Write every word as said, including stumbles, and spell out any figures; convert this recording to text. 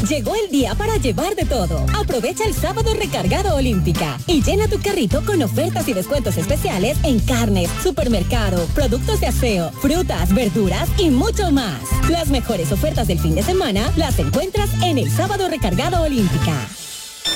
Llegó el día para llevar de todo. Aprovecha el sábado recargado Olímpica y llena tu carrito con ofertas y descuentos especiales en carnes, supermercado, productos de aseo, frutas, verduras y mucho más. Las mejores ofertas del fin de semana las encuentras en el sábado recargado Olímpica.